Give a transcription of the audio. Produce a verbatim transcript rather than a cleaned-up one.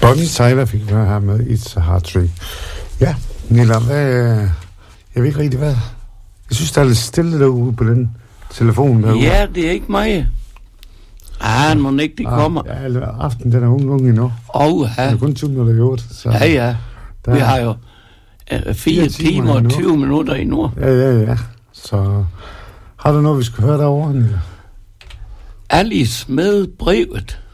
Bonnie Tyler fik vi her med It's a Hard Trick. Ja, Nilla, hvad... Jeg ved ikke rigtig, hvad... Jeg synes, der er lidt stille derude på den telefon derude. Ja, det er ikke mig. Ah, må ikke det ah, kommer. Ja, eller aften, den er unge unge endnu. Åh, oh, ja. Det er kun tyve minutter i otte. Så ja, ja. Der... Vi har jo uh, fire timer og tyve minutter endnu. Ja, ja, ja. Så har du noget, vi skal høre derovre, Nilla? Alice med brevet.